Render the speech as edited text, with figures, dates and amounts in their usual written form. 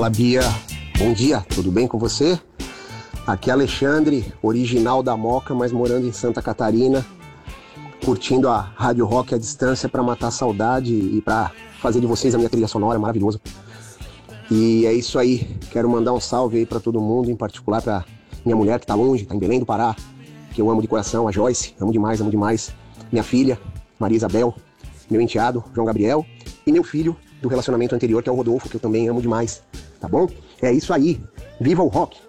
Fala, Bia. Bom dia, tudo bem com você? Aqui é Alexandre, original da Moca, mas morando em Santa Catarina, curtindo a Rádio Rock à distância para matar a saudade e para fazer de vocês a minha trilha sonora, maravilhosa. E é isso aí, quero mandar um salve aí para todo mundo, em particular para minha mulher que tá longe, tá em Belém do Pará, que eu amo de coração, a Joyce, amo demais, minha filha, Maria Isabel, meu enteado, João Gabriel, e meu filho do relacionamento anterior, que é o Rodolfo, que eu também amo demais, tá bom? É isso aí, viva o rock!